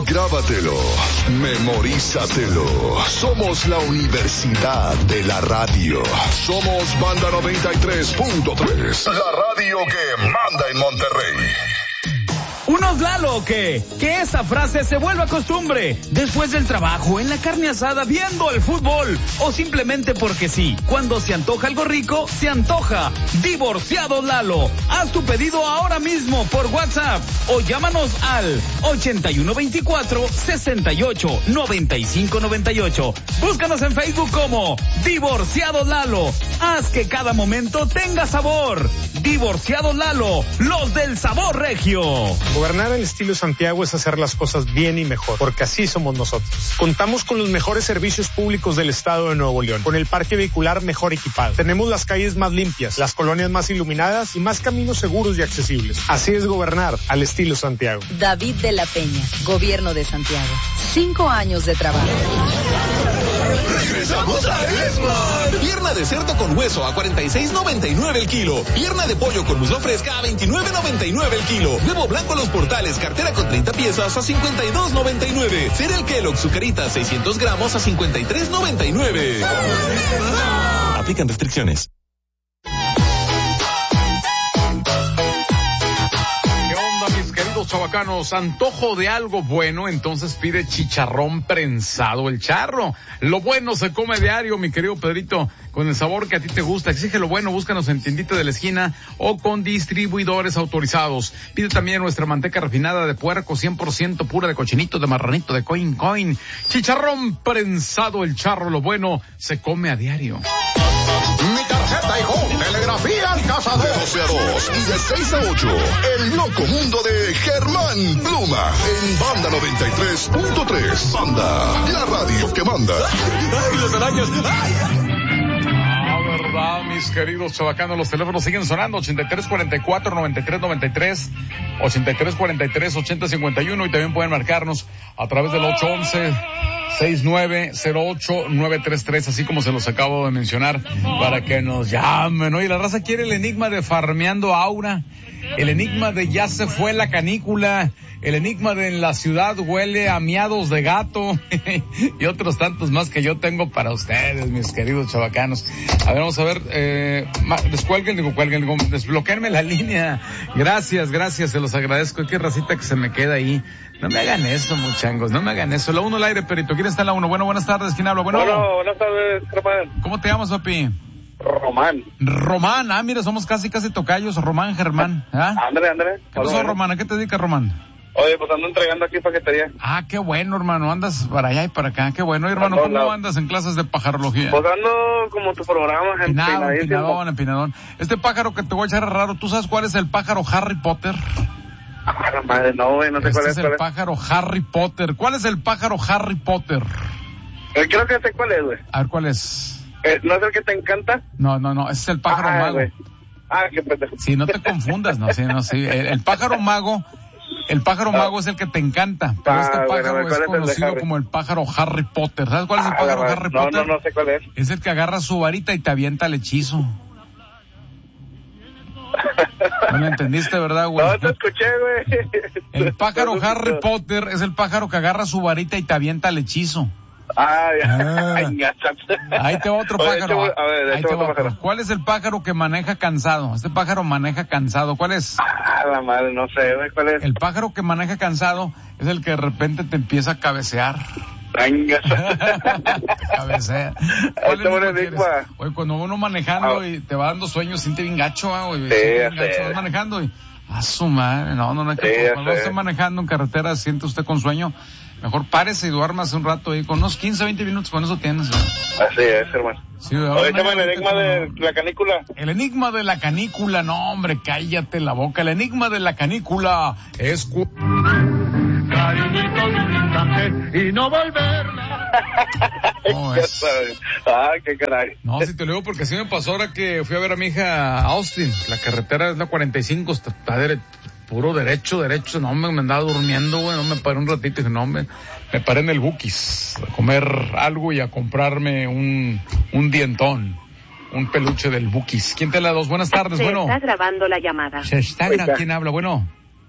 grábatelo, memorízatelo. Somos la Universidad de la Radio. Somos Banda 93.3. La radio que manda en Monterrey. Unos Lalo, ¿o qué? Que esa frase se vuelva costumbre. Después del trabajo, en la carne asada, viendo el fútbol. O simplemente porque sí. Cuando se antoja algo rico, se antoja. Divorciado Lalo. Haz tu pedido ahora mismo por WhatsApp. O llámanos al 8124-689598. Búscanos en Facebook como Divorciado Lalo. Haz que cada momento tenga sabor. Divorciado Lalo. Los del sabor regio. Gobernar al estilo Santiago es hacer las cosas bien y mejor, porque así somos nosotros. Contamos con los mejores servicios públicos del estado de Nuevo León, con el parque vehicular mejor equipado. Tenemos las calles más limpias, las colonias más iluminadas y más caminos seguros y accesibles. Así es gobernar al estilo Santiago. David de la Peña, Gobierno de Santiago. 5 años de trabajo. ¡Regresamos a Esmar! Pierna de cerdo con hueso a $46.99 el kilo. Pierna de pollo con muslo fresca a $29.99 el kilo. Huevo blanco Los Portales, cartera con 30 piezas a $52.99. Cereal Kellogg, Zucarita 600 gramos a $53.99. Aplican restricciones. Chavacanos, antojo de algo bueno, entonces pide chicharrón prensado El Charro. Lo bueno se come diario, mi querido Pedrito, con el sabor que a ti te gusta. Exige lo bueno, búscanos en tiendita de la esquina o con distribuidores autorizados. Pide también nuestra manteca refinada de puerco 100% pura, de cochinito, de marranito, de coin. Chicharrón prensado El Charro, lo bueno se come a diario. Mi tarjeta, hijo. Telegrafía al cazador. De 12 a 2 y de 6 a 8. El loco mundo de Germán Pluma. En Banda 93.3. Banda, la radio que manda. ¡Ay, los arañas! ¿Verdad, mis queridos chavacanos? Los teléfonos siguen sonando, 8344-9393, 8343-8051, y también pueden marcarnos a través del 811-6908-933, así como se los acabo de mencionar, para que nos llamen. Oye, la raza quiere el enigma de Farmeando Aura, el enigma de Ya se fue la canícula, el enigma de En la ciudad huele a miados de gato y otros tantos más que yo tengo para ustedes, mis queridos chavacanos. A ver, vamos a ver, descuelguen, desbloqueenme la línea. Gracias, se los agradezco. Qué racita que se me queda ahí. No me hagan eso, muchangos, no me hagan eso. La 1 al aire, Perito. ¿Quién está en la 1? Bueno, buenas tardes. ¿Quién habla? Bueno, buenas tardes, Román. ¿Cómo te llamas, papi? Román. Mira, somos casi tocayos. Román, Germán. André. ¿Qué pasó, Román? ¿A qué te dedicas, Román? Oye, pues ando entregando aquí paquetería. Ah, qué bueno, hermano. Andas para allá y para acá. Qué bueno, hermano. ¿Cómo andas en clases de pajarología? Pues ando como tu programa, empinadón. Este pájaro que te voy a echar raro, ¿tú sabes cuál es el pájaro Harry Potter? Ah, la madre, no, güey, no sé cuál es. Este es el pájaro Harry Potter. ¿Cuál es el pájaro Harry Potter? Creo que sé cuál es, güey. A ver, ¿cuál es? ¿No es el que te encanta? No, ese es el pájaro mago. Güey. Qué pendejo. Sí, no te confundas, no. El pájaro mago es el que te encanta, pero este pájaro es conocido como el pájaro Harry Potter. ¿Sabes cuál es el pájaro Harry Potter? No sé cuál es. Es el que agarra su varita y te avienta el hechizo. No lo entendiste, ¿verdad, güey? No te escuché, güey. El pájaro Harry Potter es el pájaro que agarra su varita y te avienta el hechizo. Ahí te va otro pájaro. A ver, ahí te va otro. ¿Cuál es el pájaro que maneja cansado? Este pájaro maneja cansado. ¿Cuál es? La madre, no sé, ¿cuál es? El pájaro que maneja cansado es el que de repente te empieza a cabecear. Cabecea. ¿Cuál Oye, cuando uno manejando y te va dando sueño, siente bien gacho, güey. Vas manejando y a su madre, no hay que. Cuando esté manejando en carretera, siente usted con sueño, mejor párese y duérmase un rato ahí, con unos 15, 20 minutos, con eso tienes. Así es, hermano. Sí, oye, el enigma de la canícula. El enigma de la canícula, no, hombre, cállate la boca. El enigma de la canícula es... Cariñito de un instante y no volverla. No, es... qué caray. No, si te lo digo porque así me pasó ahora que fui a ver a mi hija a Austin. La carretera es la 45, está puro derecho. No, me andaba durmiendo, güey, no me paré un ratito y dije, no, me paré en el Bukis a comer algo y a comprarme un dientón, un peluche del Bukis. ¿Quién te la dos? Buenas tardes, Está grabando la llamada. ¿Quién habla? Bueno.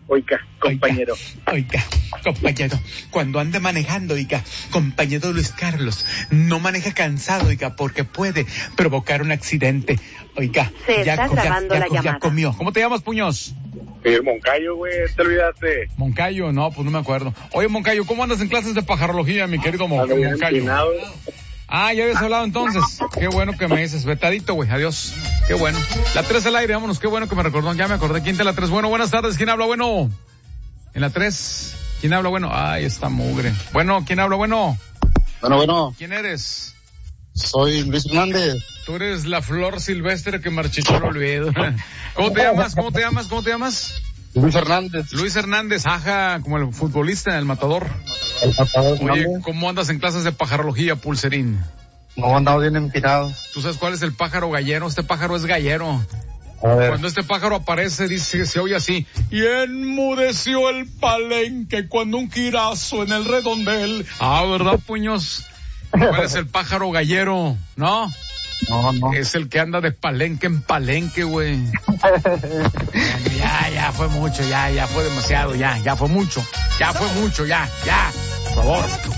Oiga, compañero. Oiga, compañero, cuando ande manejando, oiga, compañero Luis Carlos, no maneja cansado, oiga, porque puede provocar un accidente. Oiga, está grabando la llamada. Ya comió. ¿Cómo te llamas, Puños? El Moncayo, güey, te olvidaste. Moncayo, no, pues no me acuerdo. Oye, Moncayo, ¿cómo andas en clases de pajarología, mi querido Moncayo? Ah, ya habías hablado entonces. Qué bueno que me dices. Vetadito, güey. Adiós. Qué bueno. La 3 al aire, vámonos. Qué bueno que me recordó. Ya me acordé. ¿Quién te la 3? Bueno, buenas tardes. ¿Quién habla? Bueno. En la 3. ¿Quién habla? Bueno. Ay, está mugre. Bueno, ¿quién habla? Bueno. Bueno. ¿Quién eres? Soy Luis Hernández. Tú eres la flor silvestre que marchitó el olvido. ¿Cómo te llamas? Luis Hernández. Luis Hernández, ajá, como el futbolista, el matador. El matador. Oye, ¿cómo andas en clases de pajarología, Pulserín? No, andamos bien empinados. ¿Tú sabes cuál es el pájaro gallero? Este pájaro es gallero. A ver. Cuando este pájaro aparece, dice, se oye así. Y enmudeció el palenque cuando un girazo en el redondel. Ah, ¿verdad, Puños? ¿Cuál es el pájaro gallero? ¿No? No. Es el que anda de palenque en palenque, güey. Ya fue mucho, ya fue demasiado, ya fue mucho, ya. Por favor.